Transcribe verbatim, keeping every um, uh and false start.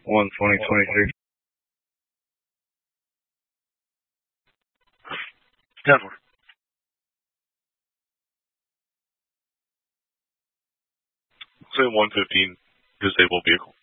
one twenty twenty-three. ten four. Say one fifteen disabled vehicle.